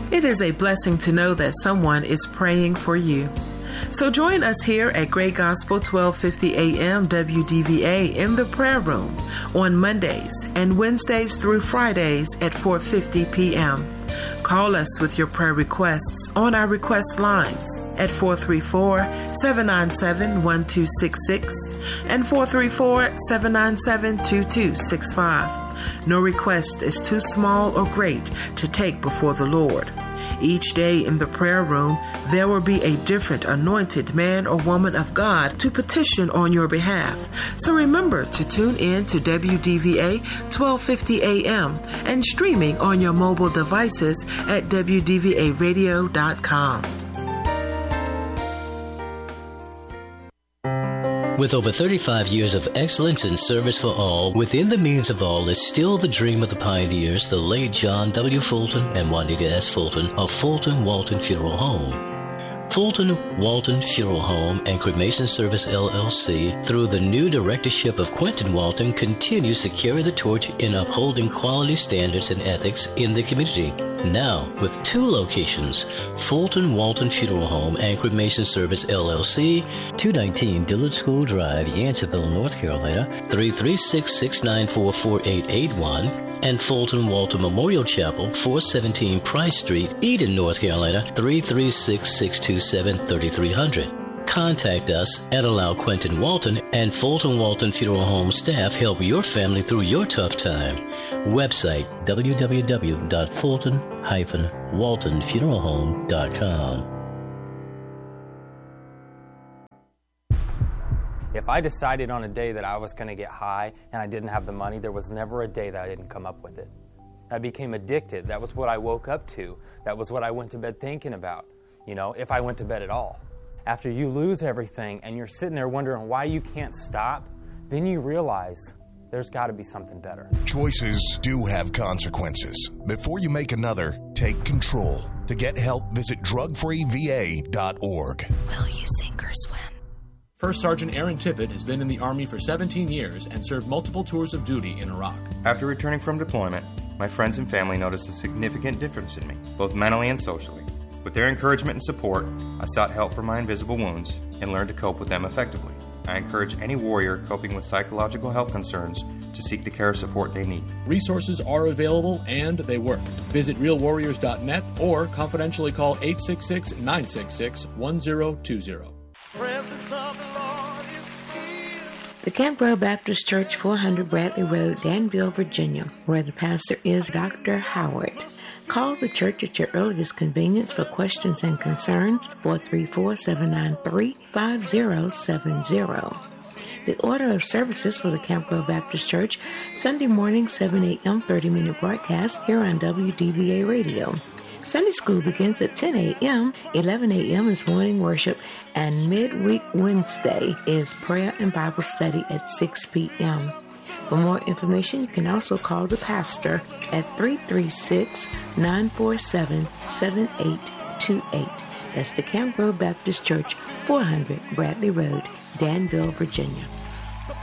It is a blessing to know that someone is praying for you. So join us here at Great Gospel 1250 AM WDVA in the prayer room on Mondays and Wednesdays through Fridays at 4:50 p.m. Call us with your prayer requests on our request lines at 434-797-1266 and 434-797-2265. No request is too small or great to take before the Lord. Each day in the prayer room, there will be a different anointed man or woman of God to petition on your behalf. So remember to tune in to WDVA 1250 AM and streaming on your mobile devices at WDVAradio.com. With over 35 years of excellence and service for all, within the means of all is still the dream of the pioneers, the late John W. Fulton and Juanita S. Fulton of Fulton Walton Funeral Home. Fulton Walton Funeral Home and Cremation Service LLC, through the new directorship of Quentin Walton, continues to carry the torch in upholding quality standards and ethics in the community. Now, with 2 locations, Fulton Walton Funeral Home and Cremation Service LLC, 219 Dillard School Drive, Yanceyville, North Carolina, 336-694-4881, and Fulton Walton Memorial Chapel, 417 Price Street, Eden, North Carolina, 336-627-3300. Contact us and allow Quentin Walton and Fulton Walton Funeral Home staff help your family through your tough time. Website www.fulton-waltonfuneralhome.com. If I decided on a day that I was going to get high and I didn't have the money, there was never a day that I didn't come up with it. I became addicted. That was what I woke up to. That was what I went to bed thinking about, if I went to bed at all. After you lose everything and you're sitting there wondering why you can't stop, then you realize there's got to be something better. Choices do have consequences. Before you make another, take control. To get help, visit drugfreeva.org. Will you sink or swim? First Sergeant Aaron Tippett has been in the Army for 17 years and served multiple tours of duty in Iraq. After returning from deployment, my friends and family noticed a significant difference in me, both mentally and socially. With their encouragement and support, I sought help for my invisible wounds and learned to cope with them effectively. I encourage any warrior coping with psychological health concerns to seek the care support they need. Resources are available and they work. Visit realwarriors.net or confidentially call 866-966-1020. The Campbell Baptist Church, 400 Bradley Road, Danville, Virginia, where the pastor is Dr. Howard. Call the church at your earliest convenience for questions and concerns, 434-793-5070. The order of services for the Campbell Baptist Church, Sunday morning, 7 a.m., 30-minute broadcast here on WDVA Radio. Sunday school begins at 10 a.m., 11 a.m. is morning worship, and midweek Wednesday is prayer and Bible study at 6 p.m. For more information, you can also call the pastor at 336-947-7828. That's the Campbell Baptist Church, 400 Bradley Road, Danville, Virginia.